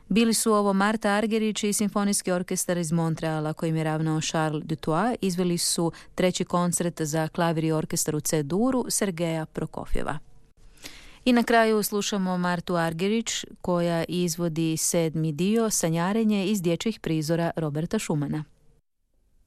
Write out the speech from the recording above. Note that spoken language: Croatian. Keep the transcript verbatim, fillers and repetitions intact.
Bili su ovo Marta Argerich i Simfonijski orkestar iz Montreala kojim je ravnao Charles Dutoit. Izveli su treći koncert za klavir i orkestar u C-duru Sergeja Prokofjeva. I na kraju slušamo Martu Argerich koja izvodi sedmi dio Sanjarenje iz dječjih prizora Roberta Schumana.